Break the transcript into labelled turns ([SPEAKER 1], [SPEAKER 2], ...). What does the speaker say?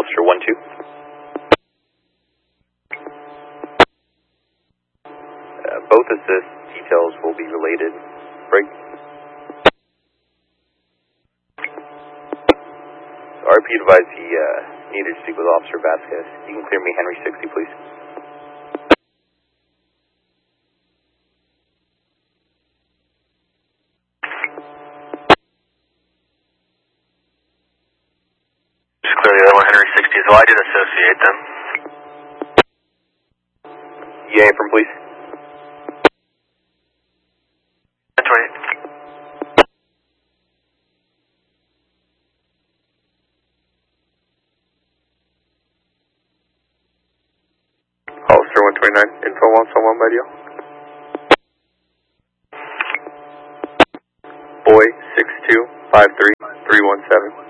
[SPEAKER 1] Officer 1-2. Both assist details will be related. Break. RP advised he needed to speak with Officer Vasquez. You can clear me Henry 60, please.
[SPEAKER 2] Just clear the other one, Henry 60 as well. I did associate them.
[SPEAKER 1] EA from police.
[SPEAKER 2] That's right.
[SPEAKER 1] Officer 129, info on someone by deal. Boy 6253317.